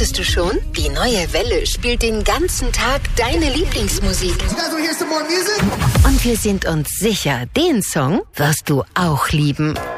Wusstest du schon? Die neue Welle spielt den ganzen Tag deine Lieblingsmusik. Und wir sind uns sicher, den Song wirst du auch lieben.